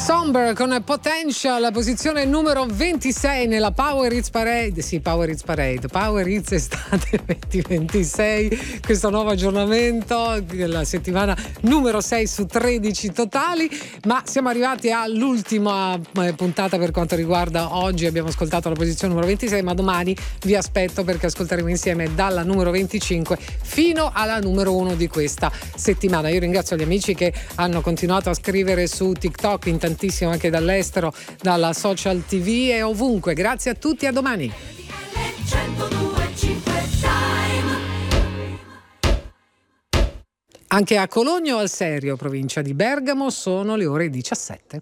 Somber con Potential, posizione numero 26 nella Power Hits Parade. Sì, Power Hits Parade, Power Hits Estate 2026, questo nuovo aggiornamento della settimana numero 6 su 13 totali. Ma siamo arrivati all'ultima puntata per quanto riguarda oggi. Abbiamo ascoltato la posizione numero 26, ma domani vi aspetto perché ascolteremo insieme dalla numero 25 fino alla numero 1 di questa settimana. Io ringrazio gli amici che hanno continuato a scrivere su TikTok, in tantissimo anche dall'estero, dalla social TV e ovunque. Grazie a tutti, a domani. Anche a Cologno al Serio, provincia di Bergamo, sono le ore 17.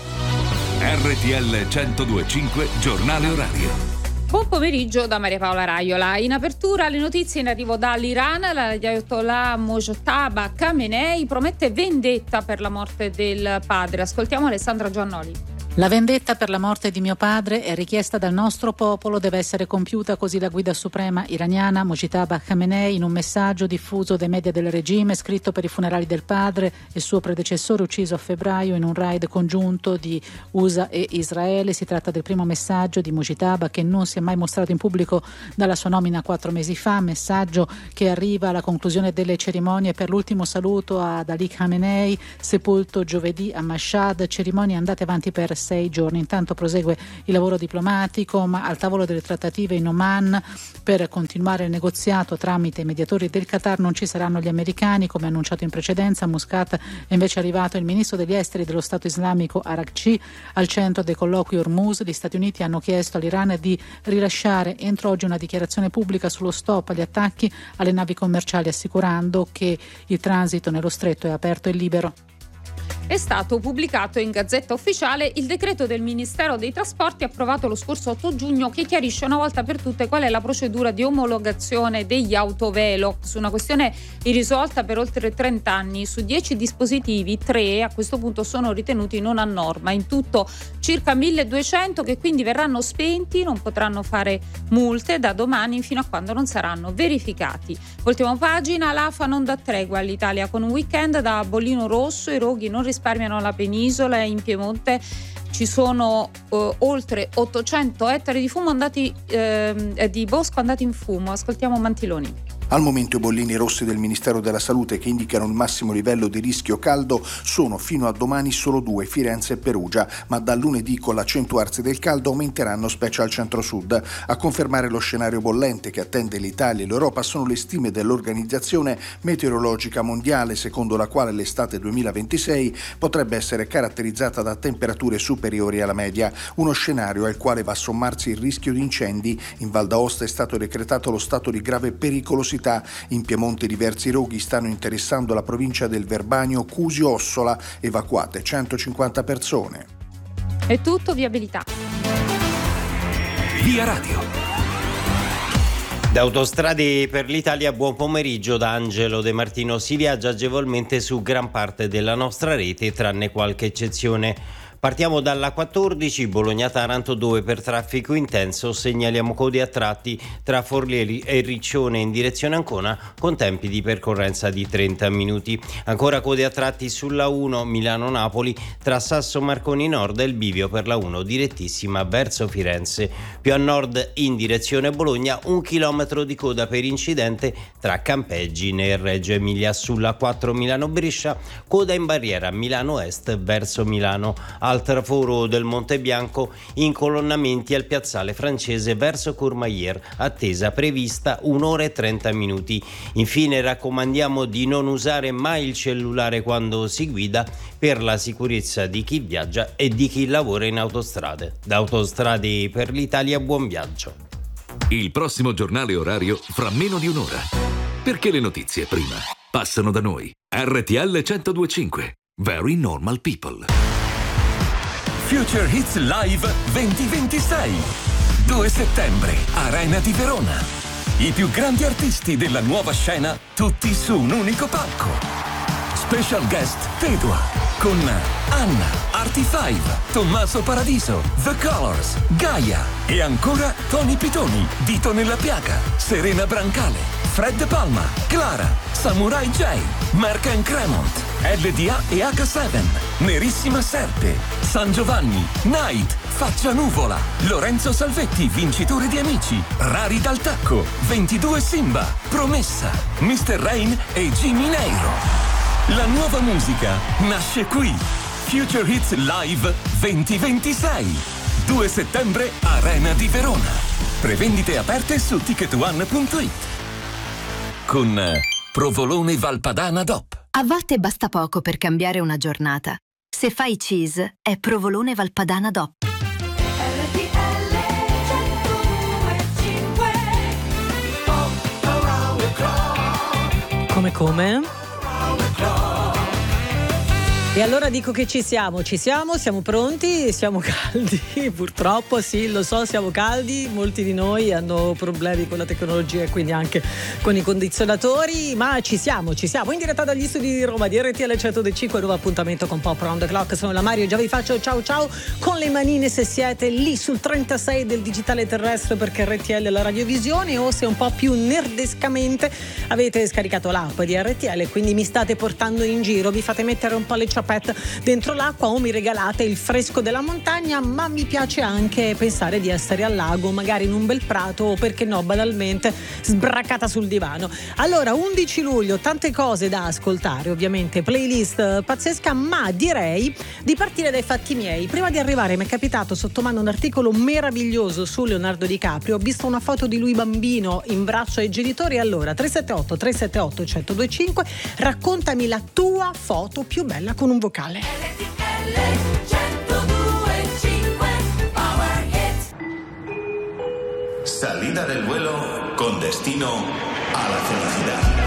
RTL 102.5, giornale orario. Buon pomeriggio da Maria Paola Raiola. In apertura le notizie in arrivo dall'Iran. L'Ayatollah Mojtaba Khamenei promette vendetta per la morte del padre. Ascoltiamo Alessandra Giannoli. La vendetta per la morte di mio padre è richiesta dal nostro popolo, deve essere compiuta, così la guida suprema iraniana Mojtaba Khamenei in un messaggio diffuso dai media del regime, scritto per i funerali del padre e suo predecessore ucciso a febbraio in un raid congiunto di USA e Israele. Si tratta del primo messaggio di Mojtaba che non si è mai mostrato in pubblico dalla sua nomina 4 mesi fa, messaggio che arriva alla conclusione delle cerimonie per l'ultimo saluto ad Ali Khamenei, sepolto giovedì a Mashhad, cerimonie andate avanti per 6 giorni. Intanto prosegue il lavoro diplomatico, ma al tavolo delle trattative in Oman per continuare il negoziato tramite i mediatori del Qatar non ci saranno gli americani, come annunciato in precedenza. A Muscat è invece arrivato il ministro degli esteri dello Stato islamico Araghchi. Al centro dei colloqui Hormuz, gli Stati Uniti hanno chiesto all'Iran di rilasciare entro oggi una dichiarazione pubblica sullo stop agli attacchi alle navi commerciali, assicurando che il transito nello stretto è aperto e libero. È stato pubblicato in Gazzetta Ufficiale il decreto del Ministero dei Trasporti approvato lo scorso 8 giugno che chiarisce una volta per tutte qual è la procedura di omologazione degli autovelo. Su una questione irrisolta per oltre 30 anni, su 10 dispositivi 3 a questo punto sono ritenuti non a norma. In tutto circa 1200 che quindi verranno spenti, non potranno fare multe da domani fino a quando non saranno verificati. Ultima pagina, l'AFA non dà tregua all'Italia con un weekend da bollino rosso. I roghi non risparmiano la penisola e in Piemonte ci sono oltre 800 ettari di fumo di bosco andati in fumo. Ascoltiamo Mantiloni. Al momento i bollini rossi del Ministero della Salute, che indicano il massimo livello di rischio caldo, sono fino a domani solo 2, Firenze e Perugia, ma da lunedì con l'accentuarsi del caldo aumenteranno, specie al centro-sud. A confermare lo scenario bollente che attende l'Italia e l'Europa sono le stime dell'Organizzazione Meteorologica Mondiale, secondo la quale l'estate 2026 potrebbe essere caratterizzata da temperature superiori alla media, uno scenario al quale va a sommarsi il rischio di incendi. In Val d'Aosta è stato decretato lo stato di grave pericolosità. In Piemonte diversi roghi stanno interessando la provincia del Verbagno, Cusio, Ossola, evacuate 150 persone. È tutto, viabilità. Via Radio. Da Autostrade per l'Italia, buon pomeriggio da Angelo De Martino. Si viaggia agevolmente su gran parte della nostra rete, tranne qualche eccezione. Partiamo dalla 14, Bologna-Taranto, dove per traffico intenso segnaliamo code a tratti tra Forlì e Riccione in direzione Ancona con tempi di percorrenza di 30 minuti. Ancora code a tratti sulla 1 Milano-Napoli tra Sasso Marconi Nord e il bivio per la 1 direttissima verso Firenze. Più a nord in direzione Bologna 1 chilometro di coda per incidente tra Campeggi e Reggio Emilia. Sulla 4 Milano-Brescia coda in barriera Milano Est verso Milano. Al traforo del Monte Bianco incolonnamenti al piazzale francese verso Courmayeur, attesa prevista 1 ora e 30 minuti. Infine raccomandiamo di non usare mai il cellulare quando si guida per la sicurezza di chi viaggia e di chi lavora in autostrade. Da Autostrade per l'Italia, buon viaggio. Il prossimo giornale orario fra meno di un'ora. Perché le notizie prima passano da noi. RTL 102.5. Very Normal People. Future Hits Live 2026. 2 settembre, Arena di Verona. I più grandi artisti della nuova scena, tutti su un unico palco. Special guest Tedua, con Anna, Artie5, Tommaso Paradiso, The Colors, Gaia e ancora Tony Pitoni, Dito nella piaga, Serena Brancale, Fred De Palma, Clara, Samurai J, Mark and Cremont. LDA e H7, Nerissima Serpe, San Giovanni, Night, Faccia Nuvola, Lorenzo Salvetti, vincitore di Amici, Rari dal Tacco, 22 Simba, Promessa, Mr. Rain e Jimmy Neiro. La nuova musica nasce qui. Future Hits Live 2026. 2 settembre, Arena di Verona. Prevendite aperte su ticketone.it. Con Provolone Valpadana DOP. A volte basta poco per cambiare una giornata. Se fai cheese, è Provolone Valpadana DOP. Come? E allora dico che ci siamo pronti, siamo caldi, purtroppo sì, lo so, siamo caldi, molti di noi hanno problemi con la tecnologia e quindi anche con i condizionatori, ma ci siamo, in diretta dagli studi di Roma di RTL 105, nuovo appuntamento con Pop Round the Clock, sono la Mario, già vi faccio ciao con le manine se siete lì sul 36 del digitale terrestre perché RTL è la radiovisione, o se un po' più nerdescamente avete scaricato l'app di RTL, quindi mi state portando in giro, vi fate mettere un po' le ciappette dentro l'acqua o mi regalate il fresco della montagna, ma mi piace anche pensare di essere al lago, magari in un bel prato o perché no banalmente sbraccata sul divano. Allora 11 luglio, tante cose da ascoltare, ovviamente playlist pazzesca, ma direi di partire dai fatti miei. Prima di arrivare mi è capitato sotto mano un articolo meraviglioso su Leonardo DiCaprio, ho visto una foto di lui bambino in braccio ai genitori. Allora 378 1025, raccontami la tua foto più bella con un vocale. Salida del vuelo con destino a la felicidad.